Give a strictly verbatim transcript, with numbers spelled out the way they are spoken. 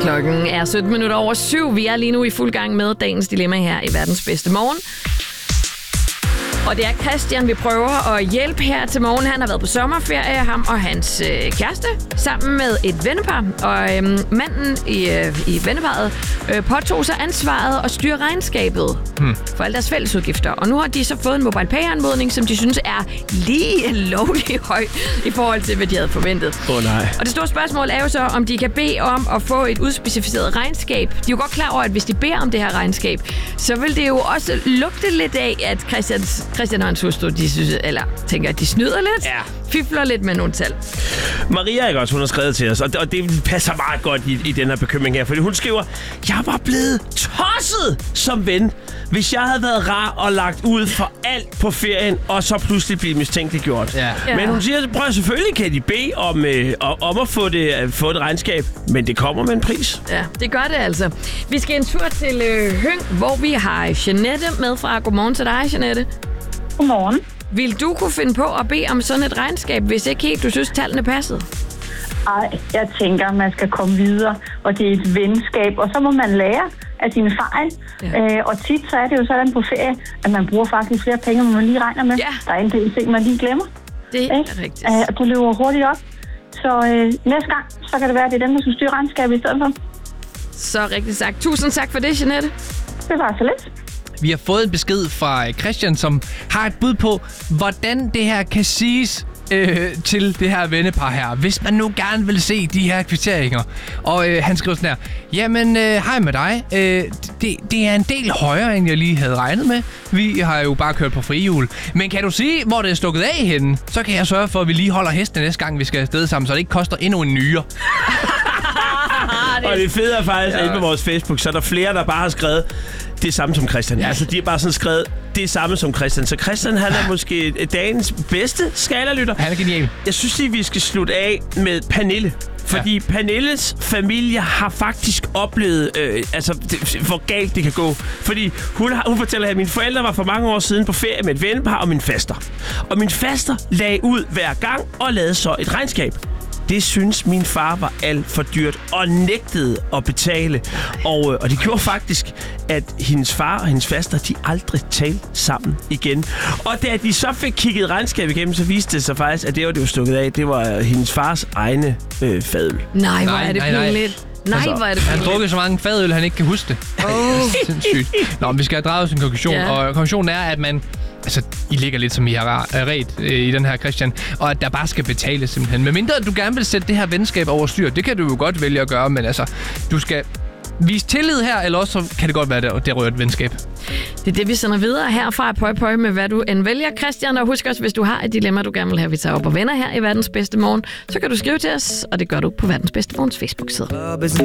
Klokken er sytten minutter over syv. Vi er lige nu i fuld gang med dagens dilemma her i Verdens Bedste Morgen. Og det er Christian, vi prøver at hjælpe her til morgen. Han har været på sommerferie, ham og hans øh, kæreste, sammen med et vennepar. Og øh, manden i, øh, i venneparet øh, påtog sig ansvaret og styre regnskabet hmm. for alle deres fællesudgifter. Og nu har de så fået en mobile pay-anmodning, som de synes er lige lovlig høj i forhold til, hvad de havde forventet. Åh oh, nej. Og det store spørgsmål er jo så, om de kan bede om at få et udspecificeret regnskab. De er jo godt klar over, at hvis de beder om det her regnskab, så vil det jo også lugte lidt af, at Christians Christian og hans hustru, de synes, eller tænker, at de snyder lidt, ja. fifler lidt med nogle tal. Maria, ikke også, hun har skrevet til os, og det, og det passer meget godt i, i den her bekymring her, fordi hun skriver, jeg var blevet tosset som ven, hvis jeg havde været rar og lagt ud for alt på ferien, og så pludselig blive mistænkeliggjort. Ja. Ja. Men hun siger, prøv selvfølgelig kan de bede om, øh, om at få, det, at få et regnskab, men det kommer med en pris. Ja, det gør det altså. Vi skal en tur til øh, Høng, hvor vi har Jeanette med fra. Godmorgen til dig, Jeanette. Godmorgen. Vil du kunne finde på at bede om sådan et regnskab, hvis ikke helt du synes, tallene passede? Ej, jeg tænker, at man skal komme videre, og det er et venskab, og så må man lære af sine fejl. Ja. Øh, og tit så er det jo sådan på ferie, at man bruger faktisk flere penge, end man lige regner med. Ja. Der er en del ting, man lige glemmer. Det er ikke? rigtigt. Øh, og du løber hurtigt op. Så øh, næste gang, så kan det være, at det er dem, der skal styre regnskabet i stedet for. Så rigtigt sagt. Tusind tak for det, Jeanette. Det var så lidt. Vi har fået en besked fra Christian, som har et bud på, hvordan det her kan siges øh, til det her vennepar her, hvis man nu gerne vil se de her kvitteringer. Og øh, han skriver sådan her, jamen øh, hej med dig, øh, det, det er en del højere, end jeg lige havde regnet med. Vi har jo bare kørt på frihjul. Men kan du sige, hvor det er stukket af henne? Så kan jeg sørge for, at vi lige holder hestene næste gang, vi skal afsted sammen, så det ikke koster endnu en nyre. Og det fede er faktisk, ja. Inde på vores Facebook, så er der flere, der bare har skrevet det samme som Christian. Ja. Altså, de har bare sådan skrevet det samme som Christian. Så Christian, han er måske dagens bedste skalalytter. Han er genial. Jeg synes lige, vi skal slutte af med Pernille. Fordi ja. Pernilles familie har faktisk oplevet, øh, altså, det, hvor galt det kan gå. Fordi hun, har, hun fortæller, at mine forældre var for mange år siden på ferie med et vennepar og min faster. Og min faster lagde ud hver gang og lavede så et regnskab. Det synes min far var alt for dyrt og nægtede at betale. Og, og det gjorde faktisk, at hendes far og hendes faster, de aldrig talte sammen igen. Og da de så fik kigget regnskab igennem, så viste det sig faktisk, at det var det var stukket af. Det var hendes fars egne øh, fadøl. Nej, hvor er det pinligt. Nej, altså, hvor er det han drukker så mange fadøl, han ikke kan huske det. Oh. Sindssygt. Nå, men vi skal have draget sin konklusion. Yeah. Og konklusionen er, at man... Altså, I ligger lidt som I har ret øh, i den her, Christian. Og at der bare skal betales simpelthen. Men mindre, at du gerne vil sætte det her venskab over styr, det kan du jo godt vælge at gøre. Men altså, du skal vise tillid her, eller også så kan det godt være, at det rører et venskab. Det er det, vi sender videre herfra. Pøj, pøj med, hvad du end vælger, Christian. Og husk også, hvis du har et dilemma, du gerne vil have, vi tager op og vender her i Verdens Bedste Morgen, så kan du skrive til os, og det gør du på Verdens Bedste Morgens Facebook-side.